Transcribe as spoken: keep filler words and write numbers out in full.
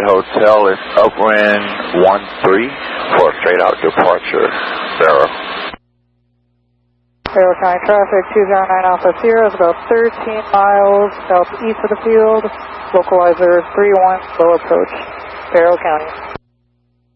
Juliet Hotel is upwind one three for a straight out departure. Barrow. Barrow County traffic, two zero nine Alpha Sierra is about thirteen miles southeast of the field. Localizer three one, slow approach. Barrow County.